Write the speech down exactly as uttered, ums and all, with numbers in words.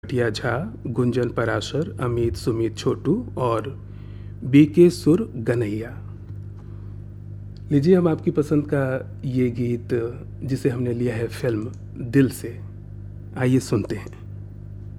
भटिया झा, गुंजन पराशर, अमित सुमित छोटू और बी के सुर गनैया। लीजिए हम आपकी पसंद का ये गीत जिसे हमने लिया है फिल्म दिल से, आइए सुनते हैं।